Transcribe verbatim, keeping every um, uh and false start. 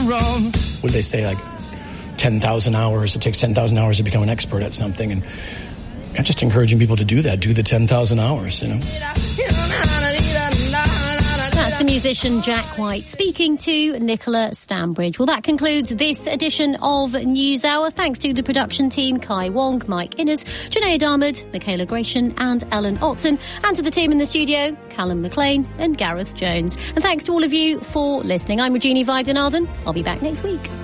wrong. What do they say, like ten thousand hours? It takes ten thousand hours to become an expert at something. And I'm just encouraging people to do that. Do the ten thousand hours, you know. That's the musician Jack White speaking to Nicola Stanbridge. Well, that concludes this edition of NewsHour. Thanks to the production team, Kai Wong, Mike Innes, Janae Darmad, Michaela Gratian and Ellen Otson, and to the team in the studio, Callum McLean and Gareth Jones. And thanks to all of you for listening. I'm Regina Vaidyanathan. I'll be back next week.